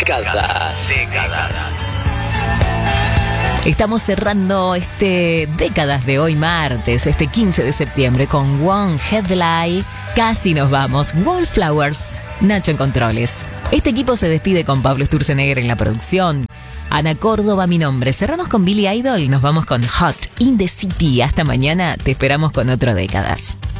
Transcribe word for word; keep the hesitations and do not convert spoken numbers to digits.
Décadas. Décadas. Estamos cerrando este décadas de hoy martes, este quince de septiembre, con One Headlight. Casi nos vamos. Wallflowers, Nacho en controles. Este equipo se despide con Pablo Sturzenegger en la producción. Ana Córdoba, mi nombre. Cerramos con Billy Idol, nos vamos con Hot in the City. Hasta mañana, te esperamos con otro Décadas.